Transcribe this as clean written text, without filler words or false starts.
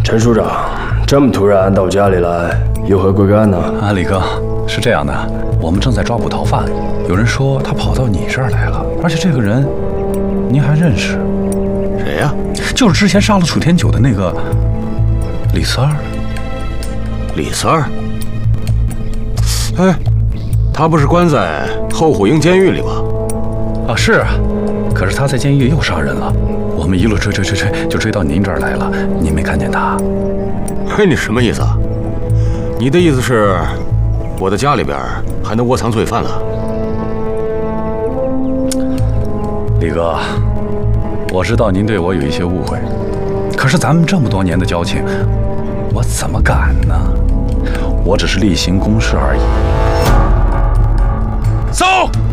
陈署长，这么突然到家里来，有何贵干呢？ 啊，李哥，是这样的，我们正在抓捕逃犯，有人说他跑到你这儿来了，而且这个人您还认识？ 谁呀？ 就是之前杀了楚天九的那个李四儿。 李四儿？哎，他不是关在后虎营监狱里吗？ 啊，是啊，可是他在监狱又杀人了，我们一路追，就追到您这儿来了，您没看见他？ 嘿，你什么意思啊？你的意思是，我的家里边还能窝藏罪犯了？ 李哥，我知道您对我有一些误会，可是咱们这么多年的交情，我怎么敢呢？我只是例行公事而已。走。